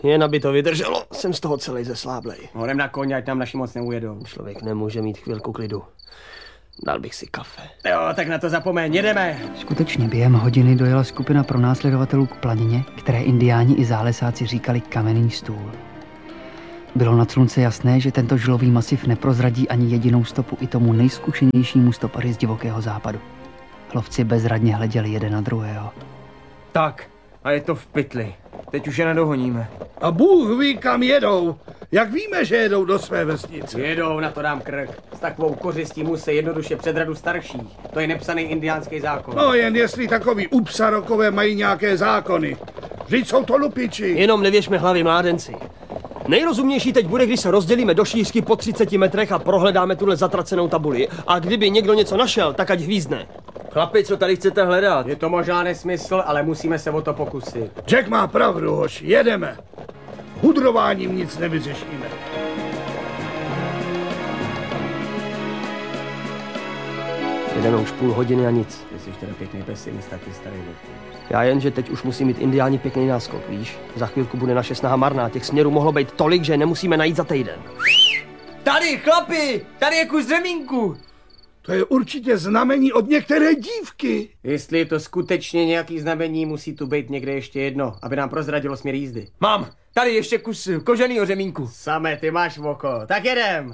Jen aby to vydrželo, jsem z toho celý zesláblej. Hodem na koně, ať nám naši moc neujedou. Člověk nemůže mít chvilku klidu. Dal bych si kafe. Jo, tak na to zapomeň, jedeme. Skutečně během hodiny dojela skupina pronásledovatelů k planině, které indiáni i zálesáci říkali Kamenný stůl. Bylo nad slunce jasné, že tento žlový masiv neprozradí ani jedinou stopu i tomu nejzkušenějšímu stopaři z divokého západu. Lovci bezradně hleděli jeden na druhého. Tak, a je to v pytli. Teď už je nedohoníme. A Bůh ví, kam jedou. Jak víme, že jedou do své vesnice? Jedou, na to dám krk. S takovou kořistí musí jednoduše před radu starších. To je nepsaný indiánský zákon. No jen jestli takový upsarokové mají nějaké zákony. Vždyť jsou to lupiči. Jenom nevěšme hlavy, mládenci. Nejrozumnější teď bude, když se rozdělíme do šířky po 30 metrech a prohledáme tuhle zatracenou tabuli. A kdyby někdo něco našel, tak ať hvízdne. Chlapi, co tady chcete hledat? Je to možná nesmysl, ale musíme se o to pokusit. Jack má pravdu, hoši, jedeme. Hudrováním nic nevyřešíme. Jedeme už půl hodiny a nic. Ty jsi teda pěkný pesimista, ty starý vlku. Já jen, že teď už musí mít indiáni pěkný náskok, víš? Za chvilku bude naše snaha marná, těch směrů mohlo být tolik, že nemusíme najít za týden. Tady, chlapi! Tady je kus řemínku! To je určitě znamení od některé dívky. Jestli je to skutečně nějaký znamení, musí tu být někde ještě jedno, aby nám prozradilo směr jízdy. Mám! Tady ještě kus koženýho řemínku. Samé, ty máš oko. Tak jedem!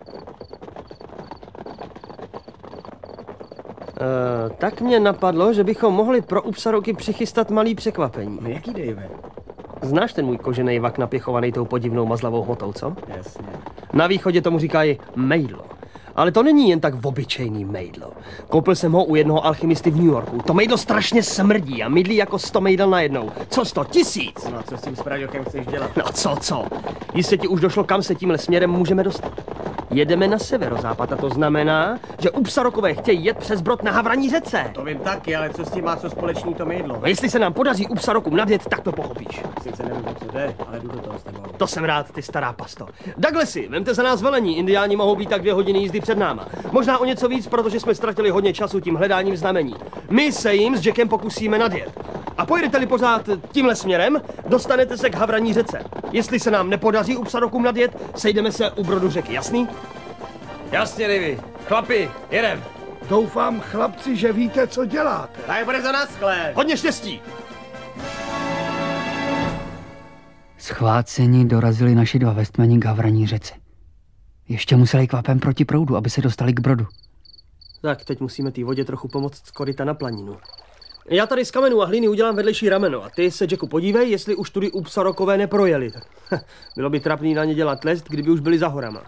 Tak mě napadlo, že bychom mohli pro Upsaroky přichystat malý překvapení. No jaký, Dave? Znáš ten můj kožený vak napěchovaný tou podivnou mazlavou hmotou, co? Jasně. Na východě tomu říkají mejdlo. Ale to není jen tak obyčejný mejdlo. Koupil jsem ho u jednoho alchymisty v New Yorku. To mejdlo strašně smrdí a mydlí jako 100 mejdel najednou. Co 100 000? No a co s tím spraďochem chceš dělat? No co? Jistě ti už došlo, kam se tímhle směrem můžeme dostat. Jedeme na severozápad a to znamená, že Upsarokové chtějí jet přes Brod na Havraní řece. To vím taky, ale co s tím má co společný to mejdlo? No jestli se nám podaří Upsarokům nadjet, tak to pochopíš. Sice nevím, o co jde, ale jdu do toho s tebou. To jsem rád, ty stará pasto. Douglasi, vemte za nás velení, indiáni mohou být tak 2 hodiny jízdy před náma. Možná o něco víc, protože jsme ztratili hodně času tím hledáním znamení. My se jim s Jackem pokusíme nadjet. A pojedete-li pořád tímhle směrem, dostanete se k Havraní řece. Jestli se nám nepodaří Upsarokům nadjet, sejdeme se u brodu řeky, jasný? Jasně, Davy. Chlapi, jedem. Doufám, chlapci, že víte, co děláte. Tak bude za nás, chlé. Hodně štěstí! Schváceni dorazili naši 2 vestmeni k Havraní řece. Ještě museli kvapem proti proudu, aby se dostali k brodu. Tak, teď musíme té vodě trochu pomoct z koryta na planinu. Já tady z kamenů a hlíny udělám vedlejší rameno a ty se, Jacku, podívej, jestli už tudy Upsarokové neprojeli. Bylo by trapný na ně dělat lest, kdyby už byli za horama.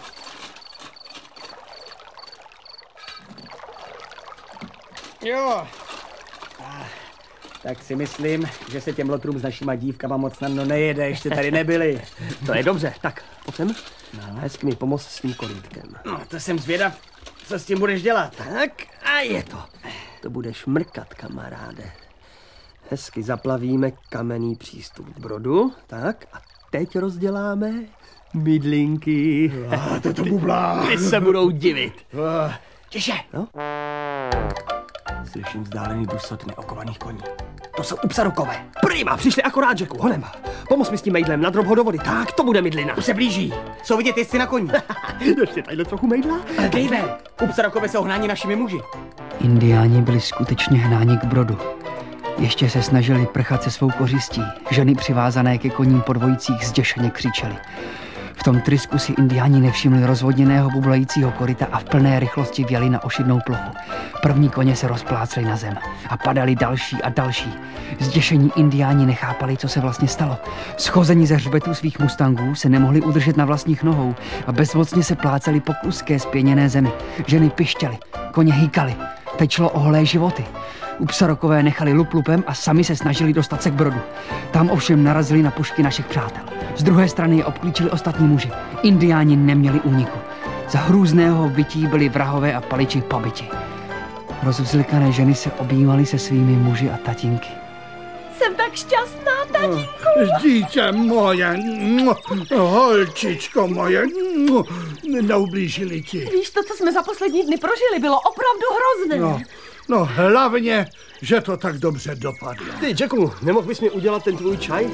Jo. Tak si myslím, že se těm lotrům s našima dívkama moc snadno nejede, ještě tady nebyli. To je dobře, tak pojď sem. Hezky mi pomoct s tím korýtkem. No, to jsem zvědav, co s tím budeš dělat. Tak a je to. To budeš mrkat, kamaráde. Hezky zaplavíme kamenný přístup k brodu. Tak a teď rozděláme mydlinky. To bublá. Ty se budou divit. Tiše. No? Slyším vzdálený dusot neokovaných koní. To jsou Upsarokové. Prima, přišli akorát, Jacku, honem. Pomoz mi s tím mejdlem, nadrob ho do vody. Tak, to bude mydlina. Už se blíží. Jsou vidět jezdci na koni. Ještě tadyhle trochu mejdla. Ale Dave, Upsarokové jsou hnáni našimi muži. Indiáni byli skutečně hnáni k brodu. Ještě se snažili prchat se svou kořistí. Ženy přivázané ke koním po dvojicích zděšeně křičely. V tom trysku si indiáni nevšimli rozvodněného bublajícího koryta a v plné rychlosti vjeli na ošidnou plochu. První koně se rozplácely na zem a padali další a další. Zděšení indiáni nechápali, co se vlastně stalo. Schození ze hřbetů svých mustangů se nemohli udržet na vlastních nohou a bezmocně se pláceli po kluské spěněné zemi. Ženy pištěly, koně hýkali, teď šlo o holé životy. Upsarokové nechali lup lupem a sami se snažili dostat se k brodu. Tam ovšem narazili na pušky našich přátel. Z druhé strany je obklíčili ostatní muži. Indiáni neměli úniku. Za hrůzného vytí byli vrahové a paliči pobiti. Rozvzlikané ženy se objímaly se svými muži a tatínky. Jsem tak šťastná, tatínku. Dítě moje, holčičko moje, neublížili ti. Víš, to, co jsme za poslední dny prožili, bylo opravdu hrozné. No hlavně, že to tak dobře dopadlo. Ty, Jacku, nemohl bys mi udělat ten tvůj čaj?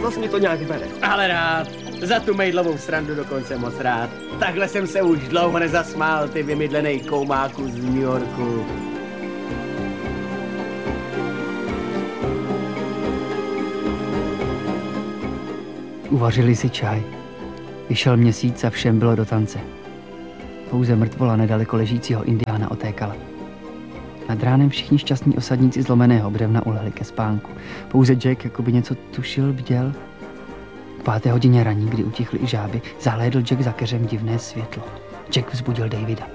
zas mě to nějak bere. Ale rád. Za tu mejdlovou srandu dokonce moc rád. Takhle jsem se už dlouho nezasmál, ty vymydlenej koumáku z New Yorku. Uvařili si čaj. Vyšel měsíc a všem bylo do tance. Pouze mrtvola nedaleko ležícího indiána otékala. Nad ránem všichni šťastní osadníci zlomeného brevna ulehli ke spánku. Pouze Jack, jako by něco tušil, bděl. K 5. hodině raní, kdy utichly i žáby, zahlédl Jack za keřem divné světlo. Jack vzbudil Davida.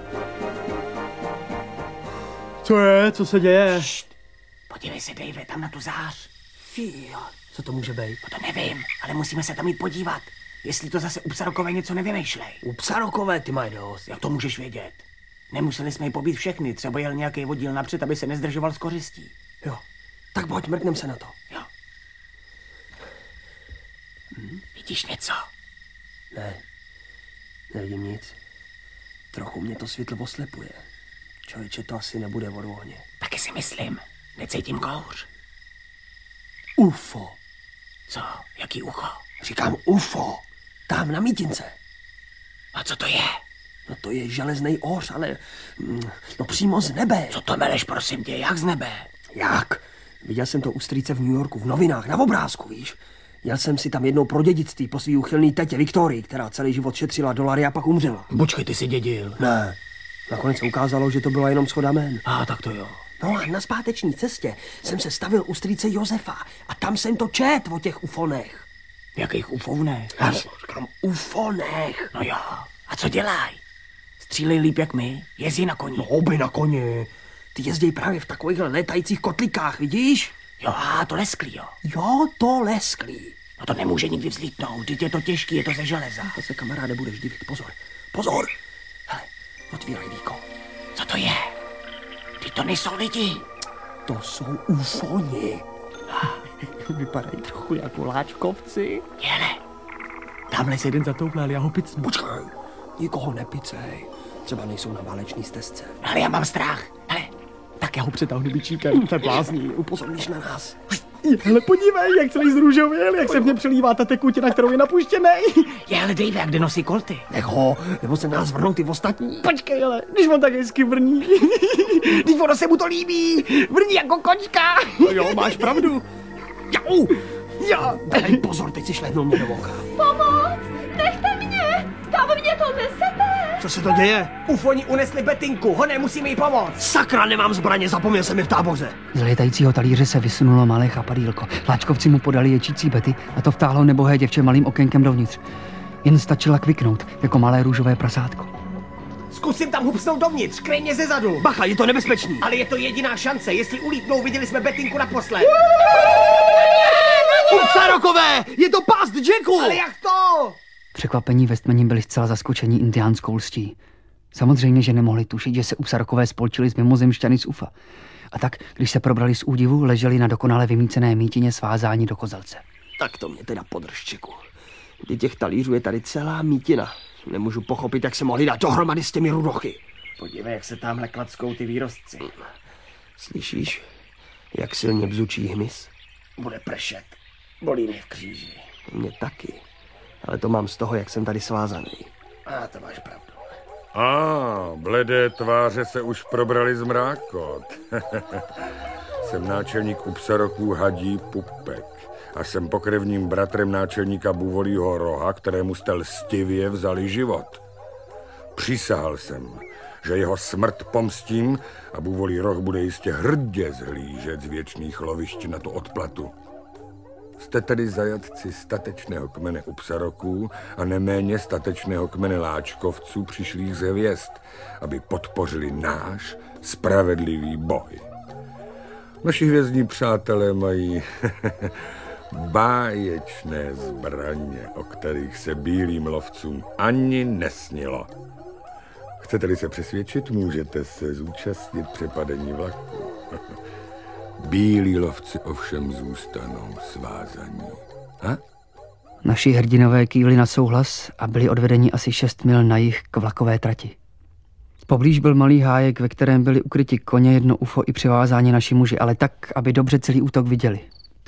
Co je? Co se děje? Podívej se, Dave, tam na tu zář. Fí, co to může být? No to nevím, ale musíme se tam jít podívat. Jestli to zase u Psarokové něco nevymýšlej. U Psarokové ty mají dost. Jak to můžeš vědět? Nemuseli jsme ji pobít všechny, třeba jel nějaký vodíl napřed, aby se nezdržoval s kořistí. Jo, tak pojď, mrknem se na to. Jo. Vidíš něco? Ne, nevidím nic. Trochu mě to světlo oslepuje. Člověče, to asi nebude od ohně. Taky si myslím. Necítím kouř. UFO. Co? Jaký ucho? Říkám UFO. Tam na mítince. A co to je? No to je železný oř, ale no přímo z nebe. Co to meleš, prosím tě, jak z nebe? Jak? Viděl jsem to u strýce v New Yorku, v novinách, na obrázku, víš? Jel jsem si tam jednou pro dědictví po svý uchylný tetě Viktorii, která celý život šetřila dolary a pak umřela. Počkej, ty jsi dědil. Ne. Nakonec se ukázalo, že to byla jenom shoda jmen. Tak to jo. No a na zpáteční cestě jsem se stavil u strýce Josefa a tam jsem to čet o těch ufonech. Jakých ufonech? Já říkám ufonech. No jo. A co dělaj? Střílej líp jak my? Jezdí na koni. No oby na koni. Ty jezdí právě v takových letajících kotlikách, vidíš? Jo, to lesklý, jo. Jo, to lesklý. No to nemůže nikdy vzlítnout, vždyť je to těžký, je to ze železa. To se, kamaráde, budeš divit. Pozor, pozor. Hele, otvírej víko. Co to je? Ty to nejsou lidi. To jsou ufoni. Vypadají trochu jako láčkovci. Jele, tamhle se jeden zatouhlal, já ho picnu. Počkej, nikoho nepicej. Třeba nejsou na válečný stezce. Ale já mám strach. Hele, Tak já ho přetáhnu bičíkem, to je blázní. Upozorníš na nás. Hele, podívej, jak celý zrůžověl, jak se v něm přelívá ta tekutina, kterou je napuštěnej. ale Dave, jak kde nosí kolty? Nech ho, nebo se nás vrhnou ty ostatní. Počkej, ale když on tak hezky vrní. Když ono se mu to líbí, vrní jako kočka. No jo, máš pravdu. Jau! Já. Dej pozor, teď si šlehnul mě do oka. Pomoc! Nechte mě! Kam mě to nesete? Co se to děje? Ufoni unesli Betinku, honem musíme jí pomoct. Sakra, nemám zbraně, zapomněl jsem je v táboře. Z létajícího talíře se vysunulo malé chapadýlko. Láčkovci mu podali ječící Betty a to vtáhlo nebohé děvče malým okénkem dovnitř. Jen stačila kviknout, jako malé růžové prasátko. Zkusím tam hupsnout dovnitř, kryj mě ze zadu. Bacha, je to nebezpečný. Ale je to jediná šance, jestli ulítnou, viděli jsme Betinku naposled. Upsarokové, je to past Jacku! Ale jak to? Překvapení ve stmení byli zcela zaskočení indiánskou lstí. Samozřejmě, že nemohli tušit, že se Upsarokové spolčili s mimozemšťany z UFA. A tak, když se probrali z údivu, leželi na dokonale vymícené mítině svázáni do kozelce. Tak to mě teda podrž, Jacku. Kdy těch talířů je tady celá mítina. Nemůžu pochopit, jak se mohli dát dohromady s těmi rudochy. Podívej, jak se tamhle klackou ty výrostci. Slyšíš, jak silně bzučí hmyz? Bude pršet. Bolí mě v kříži. Mě taky. Ale to mám z toho, jak jsem tady svázaný. A to máš pravdu. Bledé tváře se už probrali z mrákot. Jsem náčelník Upsaroků Hadí Pupek a jsem pokrevním bratrem náčelníka Bůvolího Roha, kterému jste lstivě vzali život. Přísahal jsem, že jeho smrt pomstím a Bůvolí Roh bude jistě hrdě zhlížet z věčných lovišť na tu odplatu. Jste tedy zajatci statečného kmene Upsaroků a neméně statečného kmene Láčkovců přišlých z hvězd, aby podpořili náš spravedlivý boj. Naši hvězdní přátelé mají báječné zbraně, o kterých se bílým lovcům ani nesnilo. Chcete-li se přesvědčit, můžete se zúčastnit přepadení vlaku. Bílí lovci ovšem zůstanou svázaní. Naši hrdinové kývli na souhlas a byli odvedeni asi 6 mil na jih k vlakové trati. Poblíž byl malý hájek, ve kterém byli ukryti koně, jedno UFO i přivázáni naši muži, ale tak, aby dobře celý útok viděli.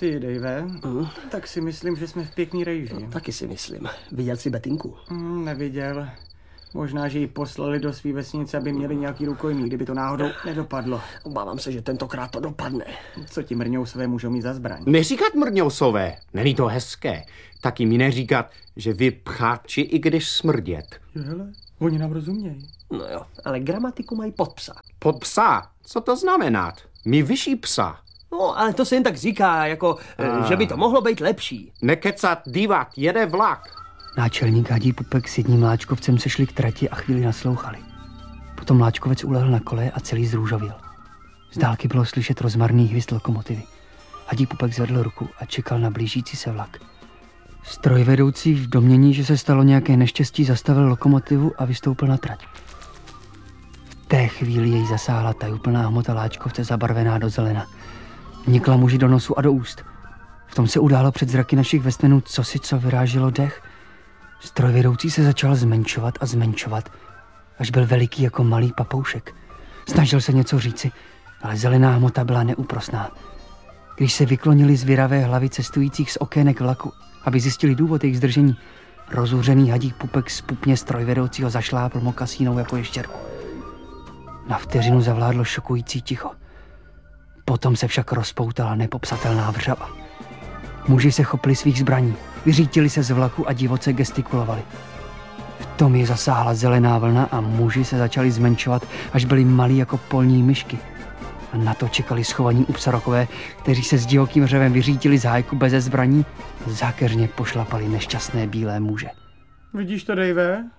Ty, Dave, tak si myslím, že jsme v pěkný rejži. Taky si myslím. Viděl jsi Betinku? Neviděl. Možná, že ji poslali do svý vesnice, aby měli nějaký rukojmí, kdyby to náhodou nedopadlo. Obávám se, že tentokrát to dopadne. Co ti mrňousové můžou mít za zbraň? Neříkat mrňousové, není to hezké. Taky mi neříkat, že vy pcháči, i když smrdět. Hele, oni nám rozumějí. No jo, ale gramatiku mají pod psa. Pod psa, co to znamená? My vyšší psa. No, ale to se jen tak říká, jako, že by to mohlo být lepší. Nekecat, dívat, jede vlak. Náčelník Hadí Pupek s jedním Láčkovcem se šli k trati a chvíli naslouchali. Potom Láčkovec ulehl na koleje a celý zrůžověl. Z dálky bylo slyšet rozmarný hvist lokomotivy. Hadí Pupek zvedl ruku a čekal na blížící se vlak. Strojvedoucí v domnění, že se stalo nějaké neštěstí, zastavil lokomotivu a vystoupil na trať. V té chvíli jej zasáhla tajuplná hmota Láčkovce zabarvená do zelena. Vnikla muži do nosu a do úst. V tom se událo před zraky našich vesmenů cosi, co vyráželo dech. Strojvedoucí se začal zmenšovat, až byl veliký jako malý papoušek. Snažil se něco říci, ale zelená hmota byla neúprosná. Když se vyklonili zvěravé hlavy cestujících z okének vlaku, aby zjistili důvod jejich zdržení, rozuřený Hadí Pupek z pupně strojvedoucího zašlápl mokasínou jako ještěrku. Na vteřinu zavládlo šokující ticho. Potom se však rozpoutala nepopsatelná vřava. Muži se chopili svých zbraní, vyřítili se z vlaku a divoce gestikulovali. V tom je zasáhla zelená vlna a muži se začali zmenšovat, až byli malí jako polní myšky. A na to čekali schovaní upsarokové, kteří se s divokým řevem vyřítili z hájku beze zbraní a zákeřně pošlapali nešťastné bílé muže. Vidíš to, Dave?